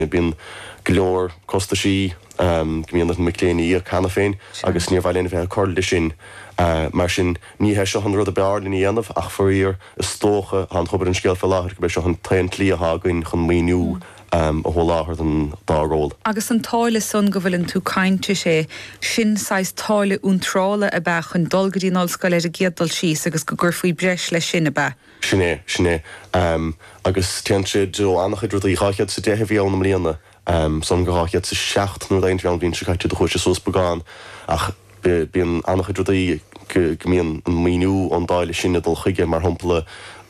bíon glór costa sí gomíonad McLean í canna féin agus níor bhile bheith chuirla sin mar sin ní he seo an rud a bearlín íanamh ach foríor is tócha an chobar an scéal fel láthir go bheith seo an tain clíotha goin chun míniu a hó láthir an dáróil. Agus an táile son go bhfuiln tú cainte sé sin sais táile úntrála a bheith chun dulgadí nolscoil a géaddal síos agus go gur faoi breis le sin a bheith. Sinné. Agus tean sé do annach rud í chachiad sa déthe bhí an mlíana son go chachiad sa 7 nó daon bhíon bhíon se caiite do chuiste sos begáin ach bíon annach rud í gomíon an míniu an dáile sinne dul chuige mar hopla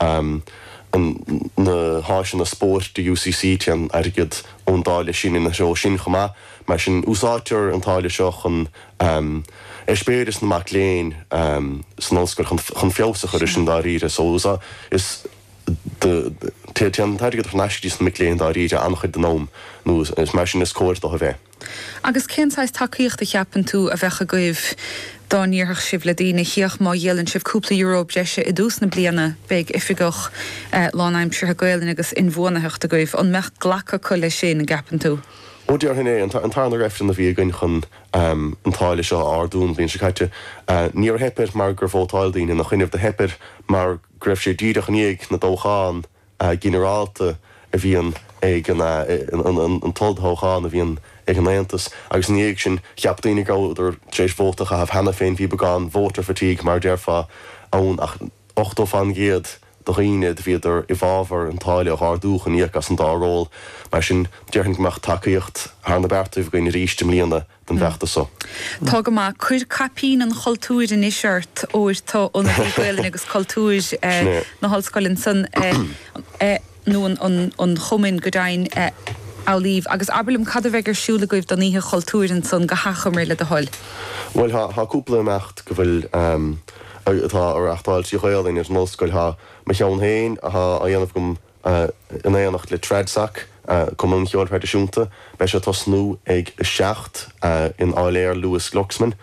na háis na sport de UCC tean agad ón dáile sin na seo sin chumá, mar sin úsátear an táile seo chun spéidir na McLean san ollscoil chun fiása chuir sin dá ríre, so is tean tairgad fnaiscí san McLean dá ríre anchuid den nóm nó is mar sin is cóir do a bheith. Agus cinsáis takeíocht a cheapan tú a bheitcha goibh dáníorthach sibh le daoine chiaach má dhélann sibh cúpla euro breise i dús na bliana beag ifigoch lánaimsirtha gaeilin agus inmhónatheachta goibh an mecht ghlacha chuile sin a gapan tú. Ó dear hinné an tarna réifrin na bhí gin chun an táile seo ardún bhíon se caiite níor heper mar gur fótáil daoine nach chuineh de heper mar greibh sé díadach an éag na dócháin generálta a bhíon ag an toldthócháin a bhíon ag an éantas agus an éag sin cheap daoine gáidir tréis bhótacha a hena féin bhí begáin voter fatigue mar dearfa ón ach 8 fan géad do riine de viidir I bhábhar an táile a dúch an íoch as an dáról, mar sin dearhann goach takeíocht haar na bertah goin ríiste mlíana den bheachta so. Tá go má chuir capín an choultúir in isirt óir tá an bhfuilin agus choultúir na hallscoilin san nó an chumin godain álíh agus aberlim cad a bheitgur siúla goibh don íthe choultúirin san go hachamir le a hall. Well ha cúpla mecht go bhfuil tá ar achtáil sí chéalainn ar nóscoil ha me cheann héin a dhéanamh gom in éanacht le tredsach cum an cheol tradiisiúnta, be se tosnú ag 6 in áiléir Lewis Glucksman.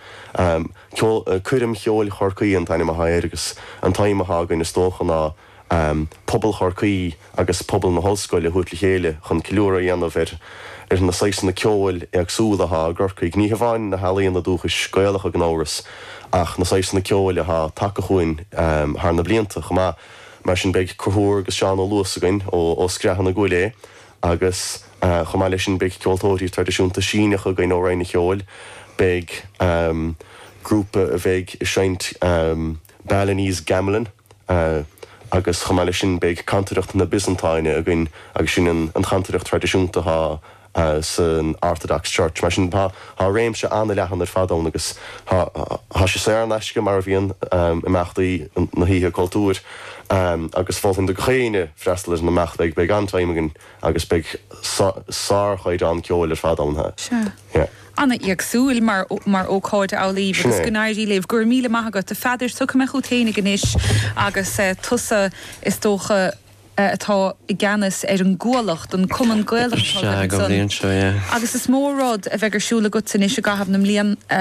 Cuirim cheol chorcaí an taine a agus an taime hagan is tócha ná pobl chorcaí agus pobl na hallscoile chuit le chéile chun cilúra dhéanamh ar na 6 na ceol ag súlatha ggurcaig ní bháin na halaíon na dúchas scoilecha gnóras ach na 6 na ceoile ha take chuin haar na blianta chumá mar sin beag chuthúr agus seán ó luas againn ó screachan na gúilé agus chumá leis sin beag ceoltóirí tradiisiúnta sínecha gain ó rainna cheol beag grúpa a bheith seint Balinese Gamelin agus chumá leis sin beag cantareacht na Byzantine againn agus sin an cantareacht tradiisiúnta ha san Orthodox Church, mar sin ha réim se anna lechan ar fadón agus ha se sé an eisce mar bhíon imachtaí na híthe cultúr agus fáiln de chéine freistal na meachta ag beag antaimigin agus beag sáchaid an ceol ar fadónthe. Anna iagsúil mar ócáid álíh agus gnáirí léh gur míle maithagat a feidir tucha me chutéine gnis agus tusa is tócha atá I gceannas ar an ggólacht an cuman ggólacht agus is mórrád a bheitgur siúla go san isise gahab na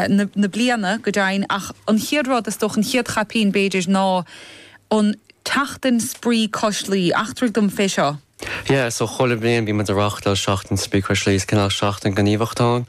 bliana go dain ach an chiadrád is doch an chiad chapín beidir ná an tachtan sprí coslí achtar dom fé seo. Yeah, so cholle blian bí mat a rachtal 16 speakerslís canál 16 ganíhachtán.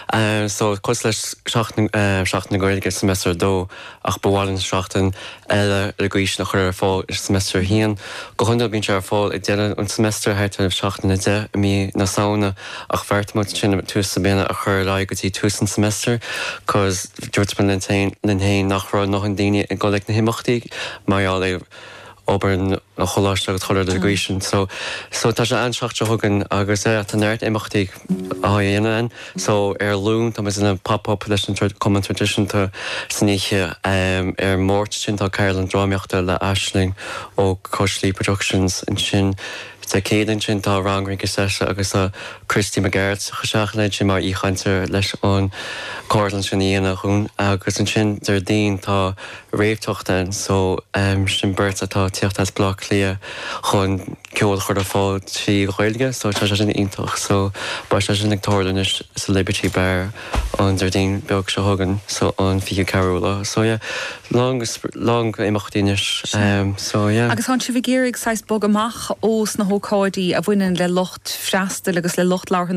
So cosles 16 goige semester dó ach bhálinn 16 eile le gois nach chur fáil semester hían. Go chunda bín ar fáil I déile an semester heit 16 de mí na saona ach bheirt mu sin tú sa béna a chur le gotí túsan semester, cos dúirt man lin héin nachrá noch an daine an goleg na himachtaí maiall é ober na choláiste agus choir degration. So tá sé anschacht thugan agus é an neirt imachtaí a dhéanaan. So lún tá is in a pop-up common tradition tá sníe mórt sin tá Carolan drámeachta le Ashling ó Cosley Productions in sin Tá céan sin tá rangring seise agus a Christy McGarrett chaseachleid sin mar íchaintear leis an cordlan sin íana chun agus an sin der daon tá réomhtochtain so sin burt atá tíochttas blog lia chun ceol chur a fáil sí ghoilge so tá sin iontoch so ba sé sin nictóirlan is sa Liberty Bar an der daon beag se thugan so an fiú Carola so yeah long imachtaínis so yeah agus han si bhí géirigh 6 bog amach os na ócáidí a bhainean le locht freastal agus le locht láhan